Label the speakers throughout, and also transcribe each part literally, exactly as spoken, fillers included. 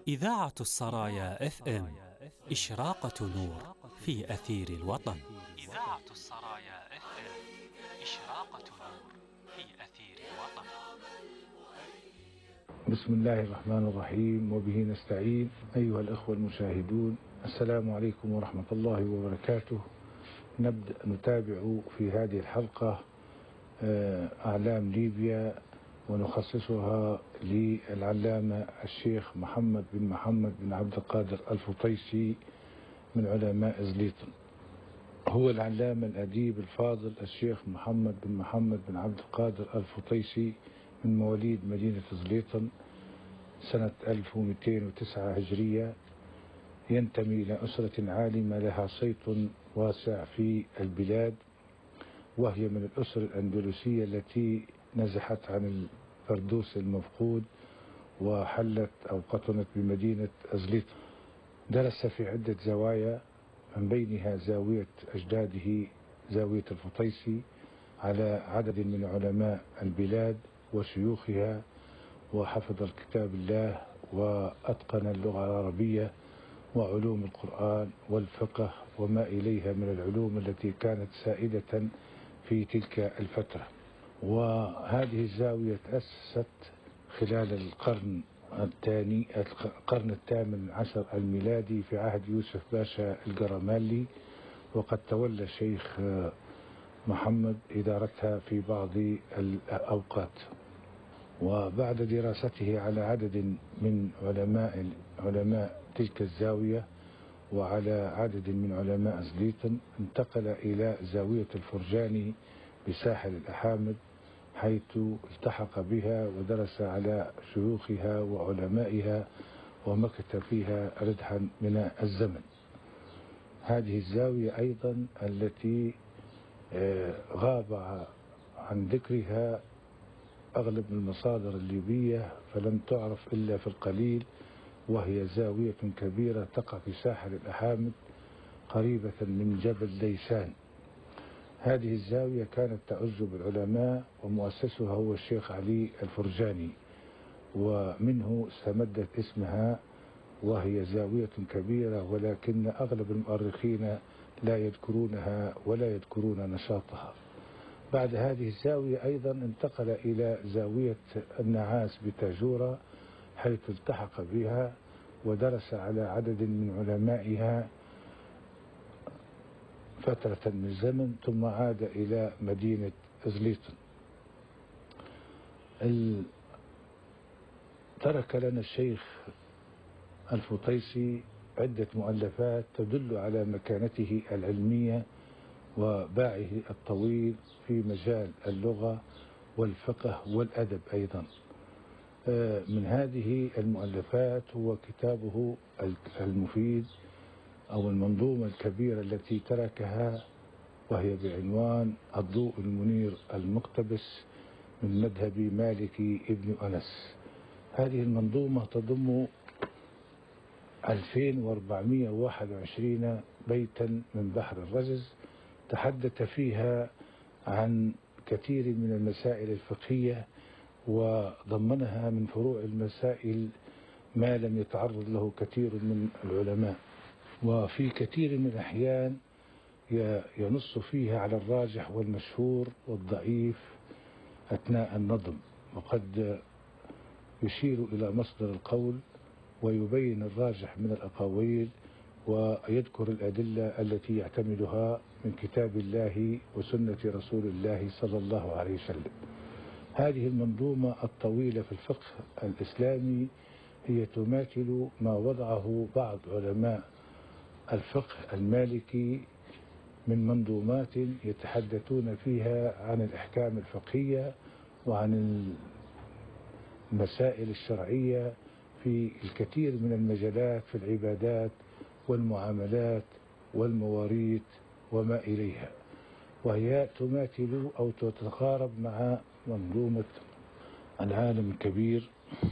Speaker 1: إذاعة السرايا اف ام إشراقة نور في أثير الوطن. إذاعة السرايا اف ام إشراقة نور في أثير الوطن.
Speaker 2: بسم الله الرحمن الرحيم وبه نستعين. أيها الأخوة المشاهدون، السلام عليكم ورحمة الله وبركاته. نبدأ نتابع في هذه الحلقة أعلام ليبيا، ونخصصها للعلامة الشيخ محمد بن محمد بن عبد القادر الفطيسي من علماء زليطن. هو العلامة الأديب الفاضل الشيخ محمد بن محمد بن عبد القادر الفطيسي من مواليد مدينة زليطن سنة ألف ومئتين وتسعة هجرية، ينتمي إلى أسرة عالمة لها صيت واسع في البلاد، وهي من الأسر الأندلسية التي نزحت عن الفردوس المفقود وحلت أو قطنت بمدينة زليطن. درس في عدة زوايا، من بينها زاوية أجداده زاوية الفطيسي، على عدد من علماء البلاد وشيوخها، وحفظ الكتاب الله وأتقن اللغة العربية وعلوم القرآن والفقه وما إليها من العلوم التي كانت سائدة في تلك الفترة. وهذه الزاوية تأسست خلال القرن الثاني القرن الثامن عشر الميلادي في عهد يوسف باشا القرمالي، وقد تولى الشيخ محمد إدارتها في بعض الأوقات. وبعد دراسته على عدد من علماء علماء تلك الزاوية وعلى عدد من علماء زليطن، انتقل إلى زاوية الفرجاني بساحل الأحامد، حيث التحق بها ودرس على شيوخها وعلمائها ومكث فيها ردحا من الزمن. هذه الزاوية أيضا التي غاب عن ذكرها أغلب المصادر الليبية، فلم تعرف إلا في القليل، وهي زاوية كبيرة تقع في ساحل الأحامد قريبة من جبل ليسان. هذه الزاوية كانت تعز بالعلماء، ومؤسسها هو الشيخ علي الفرجاني، ومنه استمدت اسمها، وهي زاوية كبيرة، ولكن أغلب المؤرخين لا يذكرونها ولا يذكرون نشاطها. بعد هذه الزاوية أيضا انتقل إلى زاوية النعاس بتاجورة، حيث التحق بها ودرس على عدد من علمائها فترة من الزمن، ثم عاد إلى مدينة زليطن. ال... ترك لنا الشيخ الفطيسي عدة مؤلفات تدل على مكانته العلمية وباعه الطويل في مجال اللغة والفقه والأدب أيضا. من هذه المؤلفات هو كتابه المفيد أو المنظومة الكبيرة التي تركها، وهي بعنوان الضوء المنير المقتبس من مذهب مالك ابن أنس. هذه المنظومة تضم ألفين وأربعمئة وواحد وعشرين بيتا من بحر الرجز، تحدث فيها عن كثير من المسائل الفقهية، وضمنها من فروع المسائل ما لم يتعرض له كثير من العلماء، وفي كثير من الأحيان ينص فيها على الراجح والمشهور والضعيف أثناء النظم، وقد يشير إلى مصدر القول ويبين الراجح من الأقاويل، ويذكر الأدلة التي يعتمدها من كتاب الله وسنة رسول الله صلى الله عليه وسلم. هذه المنظومة الطويلة في الفقه الإسلامي هي تماثل ما وضعه بعض علماء الفقه المالكي من منظومات يتحدثون فيها عن الأحكام الفقهية وعن المسائل الشرعية في الكثير من المجالات، في العبادات والمعاملات والمواريث وما إليها، وهي تماثل أو تتقارب مع منظومة العالم الكبير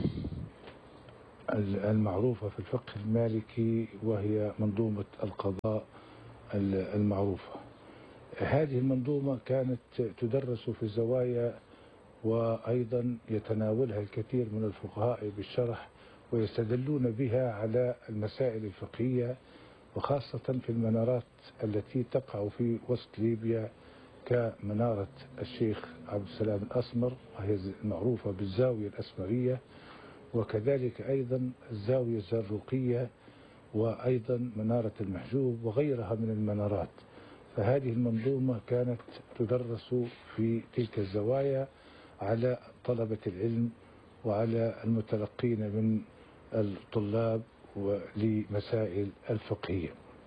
Speaker 2: المعروفة في الفقه المالكي، وهي منظومة القضاء المعروفة. هذه المنظومة كانت تدرس في الزوايا، وأيضا يتناولها الكثير من الفقهاء بالشرح ويستدلون بها على المسائل الفقهية، وخاصة في المنارات التي تقع في وسط ليبيا كمنارة الشيخ عبد السلام الأسمر، وهي معروفة بالزاوية الأسمرية، وكذلك أيضا الزاوية الزروقية، وأيضا منارة المحجوب وغيرها من المنارات. فهذه المنظومة كانت تدرس في تلك الزوايا على طلبة العلم وعلى المتلقين من الطلاب لمسائل الفقهية.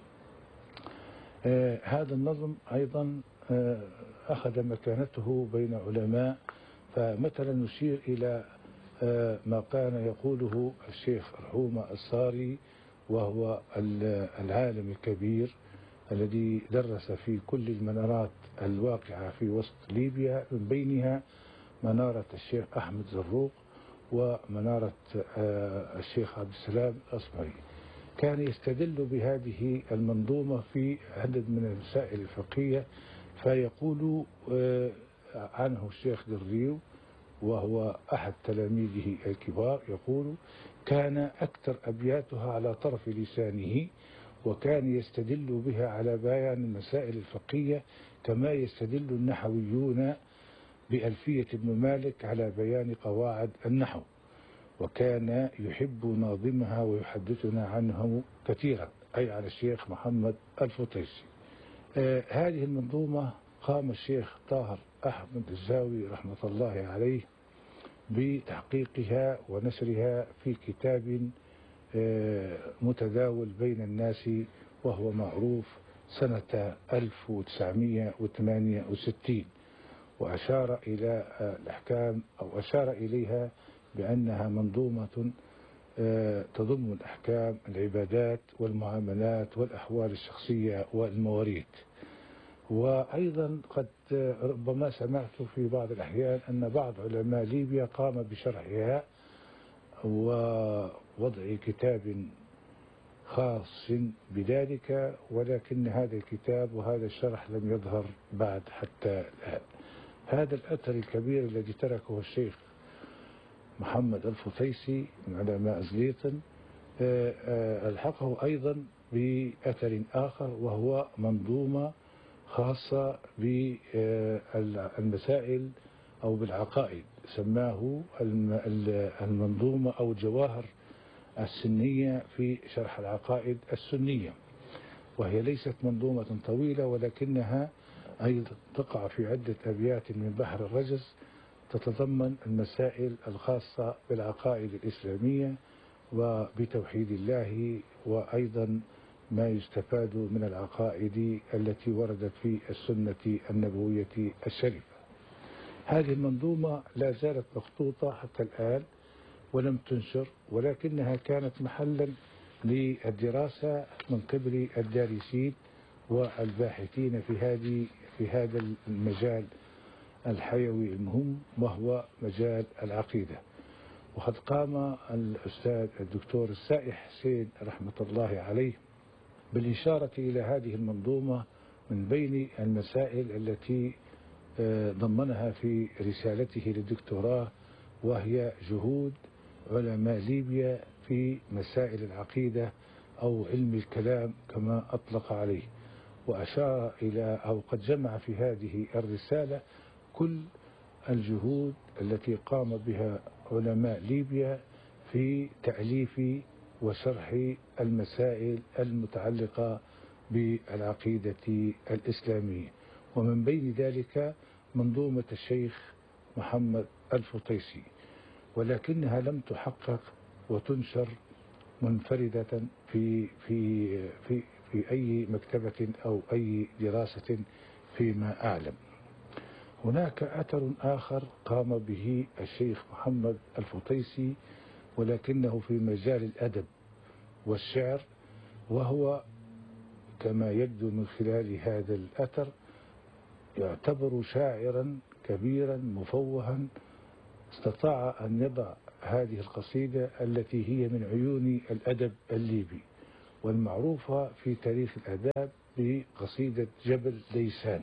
Speaker 2: آه هذا النظم أيضا آه أخذ مكانته بين علماء، فمثلا نشير إلى آه ما كان يقوله الشيخ رحومة الصاري، وهو العالم الكبير الذي درس في كل المنارات الواقعة في وسط ليبيا، من بينها منارة الشيخ أحمد زروق ومنارة الشيخ عبد السلام الأسمري. كان يستدل بهذه المنظومة في عدد من المسائل الفقهية، فيقول عنه الشيخ دريو وهو أحد تلاميذه الكبار، يقول: كان أكثر أبياتها على طرف لسانه، وكان يستدل بها على بيان المسائل الفقهية كما يستدل النحويون بألفية ابن مالك على بيان قواعد النحو، وكان يحب ناظمها ويحدثنا عنه كثيرا، أي على الشيخ محمد الفطيسي. آه هذه المنظومة قام الشيخ طاهر أحمد الزاوي رحمة الله عليه بتحقيقها ونشرها في كتاب آه متداول بين الناس، وهو معروف سنة ألف وتسعمئة وثمانية وستين، وأشار إلى الأحكام أو أشار إليها بأنها منظومة تضم الأحكام، العبادات والمعاملات والأحوال الشخصية والمواريث. وأيضا قد ربما سمعت في بعض الأحيان أن بعض علماء ليبيا قام بشرحها ووضع كتاب خاص بذلك، ولكن هذا الكتاب وهذا الشرح لم يظهر بعد حتى الآن. هذا الأثر الكبير الذي تركه الشيخ محمد الفطيسي من علماء زليطن ألحقه أيضا بأثر آخر، وهو منظومة خاصة بالمسائل أو بالعقائد، سماه المنظومة أو الجواهر السنية في شرح العقائد السنية، وهي ليست منظومة طويلة، ولكنها أيضا تقع في عدة أبيات من بحر الرجز، تتضمن المسائل الخاصة بالعقائد الإسلامية وبتوحيد الله، وأيضا ما يستفاد من العقائد التي وردت في السنة النبوية الشريفة. هذه المنظومة لا زالت مخطوطة حتى الآن ولم تنشر، ولكنها كانت محلا للدراسة من قبل الدارسين والباحثين في هذه في هذا المجال الحيوي المهم، وهو مجال العقيدة. وقد قام الأستاذ الدكتور السائح حسين رحمة الله عليه بالإشارة إلى هذه المنظومة من بين المسائل التي ضمنها في رسالته للدكتوراه، وهي جهود علماء ليبيا في مسائل العقيدة أو علم الكلام كما أطلق عليه، وأشار إلى أو قد جمع في هذه الرسالة كل الجهود التي قام بها علماء ليبيا في تأليف وشرح المسائل المتعلقة بالعقيدة الإسلامية، ومن بين ذلك منظومة الشيخ محمد الفطيسي، ولكنها لم تحقق وتنشر منفردة في في في في أي مكتبة أو أي دراسة فيما أعلم. هناك أثر آخر قام به الشيخ محمد الفطيسي، ولكنه في مجال الأدب والشعر، وهو كما يبدو من خلال هذا الأثر يعتبر شاعرا كبيرا مفوها، استطاع أن يضع هذه القصيدة التي هي من عيون الأدب الليبي والمعروفة في تاريخ الآداب بقصيدة جبل ديسان.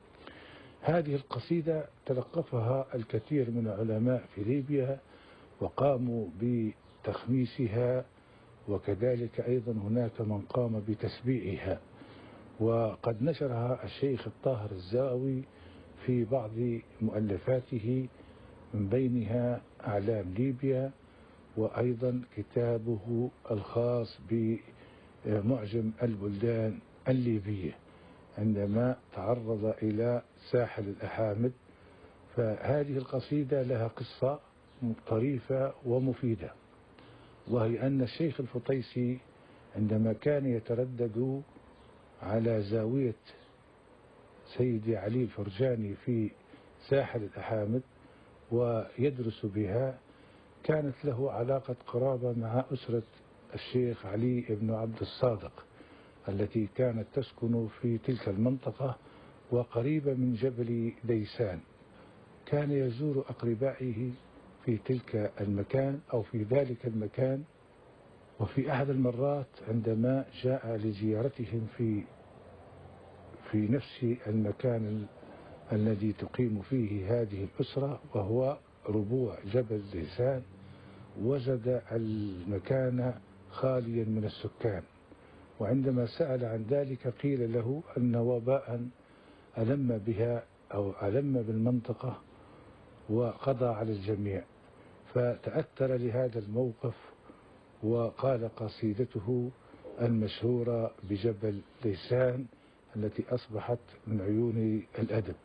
Speaker 2: هذه القصيدة تلقفها الكثير من العلماء في ليبيا وقاموا تخميسها، وكذلك أيضا هناك من قام بتسبيعها. وقد نشرها الشيخ الطاهر الزاوي في بعض مؤلفاته، من بينها أعلام ليبيا، وأيضا كتابه الخاص بمعجم البلدان الليبية عندما تعرض إلى ساحل الأحامد. فهذه القصيدة لها قصة طريفة ومفيدة، وهي أن الشيخ الفطيسي عندما كان يتردد على زاوية سيدي علي الفرجاني في ساحل الأحامد ويدرس بها، كانت له علاقة قرابة مع أسرة الشيخ علي بن عبد الصادق التي كانت تسكن في تلك المنطقة وقريبة من جبل ديسان. كان يزور أقربائه في تلك المكان أو في ذلك المكان. وفي أحد المرات عندما جاء لزيارتهم في في نفس المكان الذي تقيم فيه هذه الأسرة وهو ربوع جبل ديسان، وجد المكان خاليا من السكان. وعندما سأل عن ذلك قيل له أن وباء ألم بها أو ألم بالمنطقة وقضى على الجميع، فتأثر لهذا الموقف وقال قصيدته المشهورة بجبل ديسان التي أصبحت من عيون الأدب.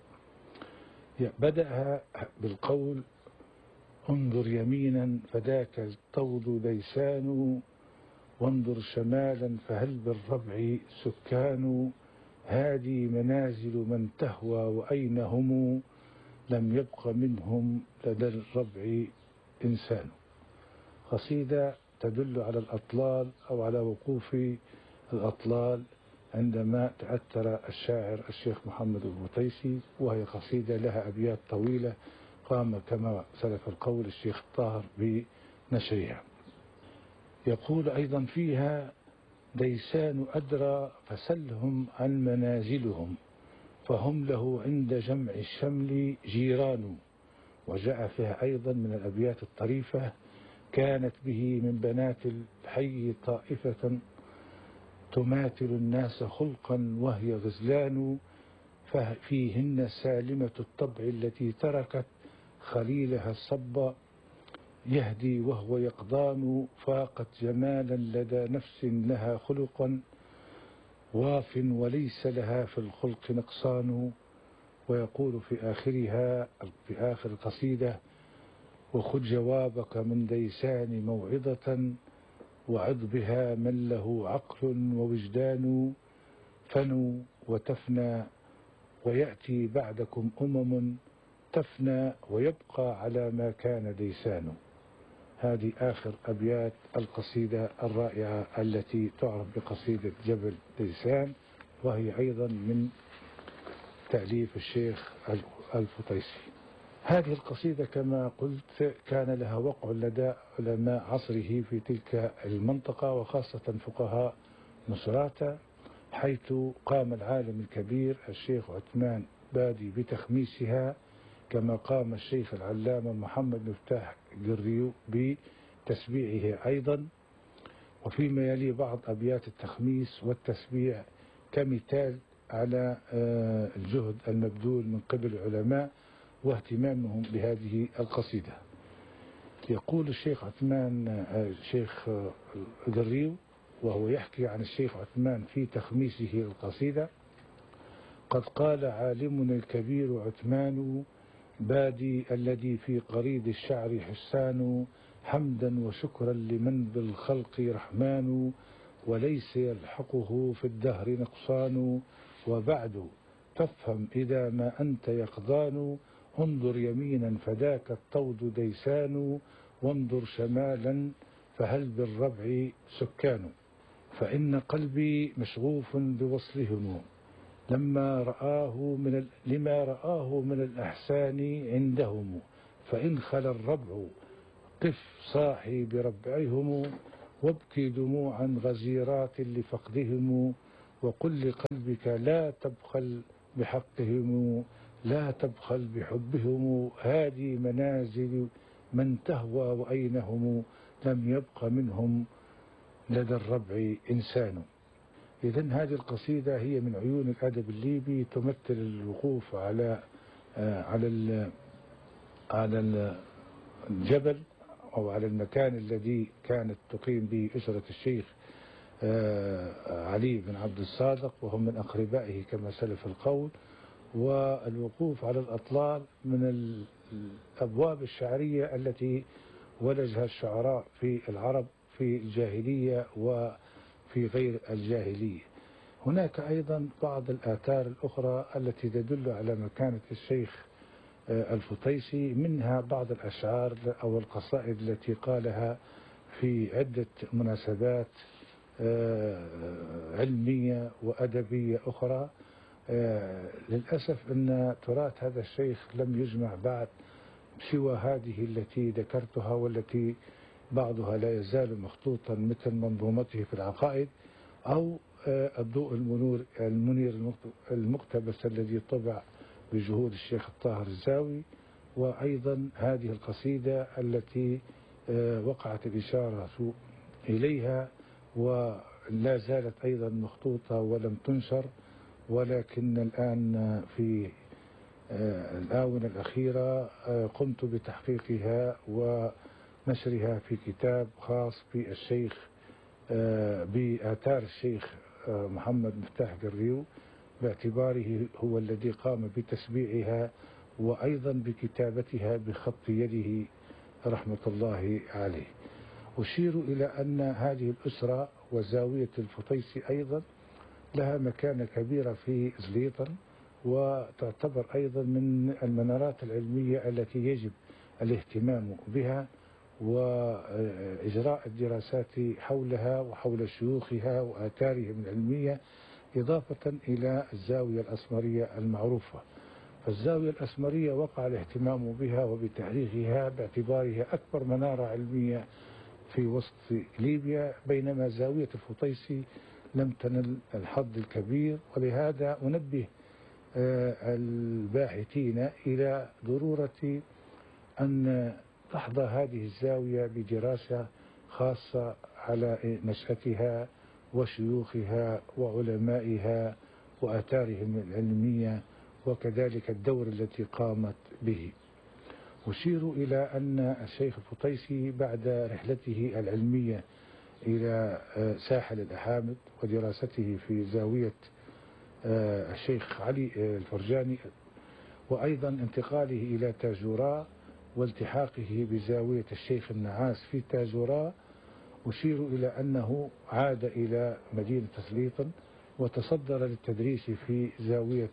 Speaker 2: بدأها بالقول: انظر يمينا فذاك الطود ديسان، وانظر شمالا فهل بالربع سكان، هذه منازل من تهوى وأين هم، لم يبق منهم لدى الربع إنسان. قصيدة تدل على الأطلال أو على وقوف الأطلال عندما تأثر الشاعر الشيخ محمد الفطيسي، وهي قصيدة لها أبيات طويلة قام كما سلف القول الشيخ الطاهر بنشرها. يقول أيضا فيها: ديسان أدرى فسلهم عن منازلهم، فهم له عند جمع الشمل جيران. وجاء فيها أيضا من الأبيات الطريفة: كانت به من بنات الحي طائفة تماثل الناس خلقا وهي غزلان، ففيهن سالمة الطبع التي تركت خليلها الصب يهدي وهو يقضان، فاقت جمالا لدى نفس لها خلقا واف وليس لها في الخلق نقصان. ويقول في آخرها في آخر القصيدة: وخذ جوابك من ديسان موعظة، وعظ بها من له عقل ووجدان، فنوا وتفنى ويأتي بعدكم أمم تفنى ويبقى على ما كان ديسان. هذه آخر أبيات القصيدة الرائعة التي تعرف بقصيدة جبل ديسان، وهي أيضا من تأليف الشيخ الفطيسي. هذه القصيدة كما قلت كان لها وقع لدى علماء عصره في تلك المنطقة، وخاصة فقهاء مصراتة، حيث قام العالم الكبير الشيخ عثمان بادي بتخميسها، كما قام الشيخ العلامة محمد مفتاح قريو بتسبيعه أيضا. وفيما يلي بعض أبيات التخميس والتسبيع كمثال على الجهد المبذول من قبل العلماء واهتمامهم بهذه القصيدة. يقول الشيخ عثمان الشيخ قريو وهو يحكي عن الشيخ عثمان في تخميسه القصيدة: قد قال عالمنا الكبير عثمان بادي الذي في قريد الشعر حسان، حمدا وشكرا لمن بالخلق رحمن، وليس يلحقه في الدهر نقصان، وبعد فافهم إذا ما أنت يقظان، انظر يمينا فذاك الطود ديسان، وانظر شمالا فهل بالربع سكان، فإن قلبي مشغوف بوصلهم لما رآه من لما رآه من الأحسان عندهم، فإن خلا الربع قف صاحي بربعهم، وابكي دموعا غزيرات لفقدهم، وقل لقلبك لا تبخل بحقهم، لا تبخل بحبهم، هذه منازل من تهوى وأينهم، لم يبق منهم لدى الربع إنسان. إذن هذه القصيدة هي من عيون الأدب الليبي، تمثل الوقوف على على على الجبل أو على المكان الذي كانت تقيم به أسرة الشيخ علي بن عبد الصادق، وهم من أقربائه كما سلف القول، والوقوف على الأطلال من الأبواب الشعرية التي ولجها الشعراء في العرب في الجاهلية وفي غير الجاهلية. هناك أيضا بعض الآثار الأخرى التي تدل على مكانة الشيخ الفطيسي، منها بعض الأشعار أو القصائد التي قالها في عدة مناسبات علمية وأدبية أخرى. للأسف أن تراث هذا الشيخ لم يجمع بعد سوى هذه التي ذكرتها، والتي بعضها لا يزال مخطوطا مثل منظومته في العقائد أو الضوء المنور المنير المقتبس الذي طبع بجهود الشيخ الطاهر الزاوي، وأيضا هذه القصيدة التي وقعت الإشارة إليها ولا زالت أيضا مخطوطة ولم تنشر، ولكن الآن في الآونة الأخيرة قمت بتحقيقها ونشرها في كتاب خاص بالشيخ بآثار الشيخ محمد مفتاح قريو، باعتباره هو الذي قام بتسبيعها وأيضا بكتابتها بخط يده رحمة الله عليه. أشير إلى أن هذه الأسرة وزاوية الفطيسي أيضا لها مكانة كبيرة في زليطن، وتعتبر أيضا من المنارات العلمية التي يجب الاهتمام بها وإجراء الدراسات حولها وحول شيوخها وآثارهم العلمية، إضافة إلى الزاوية الأسمرية المعروفة. فالزاوية الأسمرية وقع الاهتمام بها وبتحريرها باعتبارها أكبر منارة علمية في وسط ليبيا، بينما زاوية الفطيسي لم تنل الحظ الكبير. ولهذا أنبه الباحثين إلى ضرورة أن تحظى هذه الزاوية بدراسة خاصة على نشأتها وشيوخها وعلمائها وآثارهم العلمية وكذلك الدور التي قامت به. أشير إلى أن الشيخ الفطيسي بعد رحلته العلمية إلى ساحل الأحامد ودراسته في زاوية الشيخ علي الفرجاني، وأيضا انتقاله إلى تاجوراء والتحاقه بزاوية الشيخ النعاس في تاجوراء، أشير إلى أنه عاد إلى مدينة سليطن وتصدر للتدريس في زاوية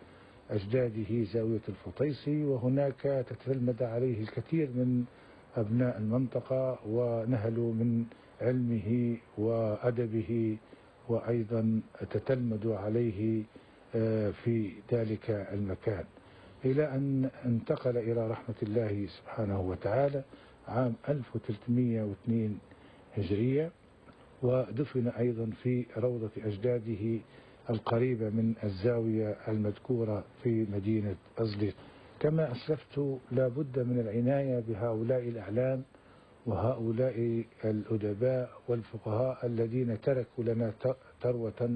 Speaker 2: أجداده زاوية الفطيسي، وهناك تتلمذ عليه الكثير من أبناء المنطقة ونهلوا من علمه وأدبه، وأيضا تتلمذوا عليه في ذلك المكان، إلى أن انتقل إلى رحمة الله سبحانه وتعالى عام ألف وثلاثمئة واثنين هجرية، ودفن أيضا في روضة أجداده القريبة من الزاوية المذكورة في مدينة أزليط. كما أسلفت لا بد من العناية بهؤلاء الأعلام وهؤلاء الأدباء والفقهاء الذين تركوا لنا ثروة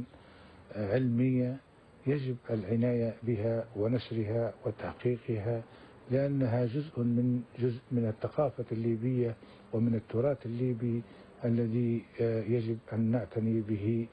Speaker 2: علمية يجب العناية بها ونشرها وتحقيقها، لأنها جزء من جزء من الثقافة الليبية ومن التراث الليبي الذي يجب أن نعتني به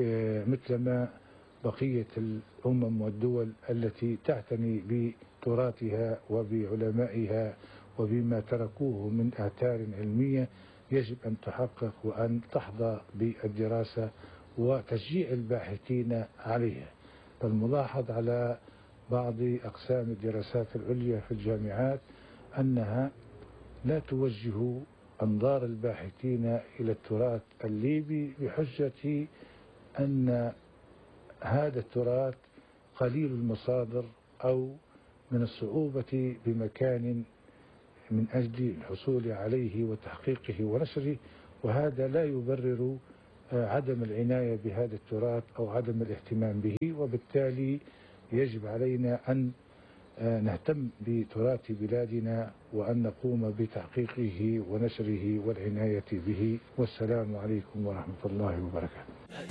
Speaker 2: مثلما بقية الأمم والدول التي تعتني بتراثها وبعلمائها وبما تركوه من آثار علمية يجب أن تحقق وأن تحظى بالدراسة وتشجيع الباحثين عليها. فالملاحظ على بعض أقسام الدراسات العليا في الجامعات أنها لا توجه أنظار الباحثين إلى التراث الليبي بحجة أن هذا التراث قليل المصادر أو من الصعوبة بمكان من أجل الحصول عليه وتحقيقه ونشره، وهذا لا يبرر عدم العناية بهذا التراث أو عدم الاهتمام به. وبالتالي يجب علينا أن نهتم بتراث بلادنا وأن نقوم بتحقيقه ونشره والعناية به. والسلام عليكم ورحمة الله وبركاته.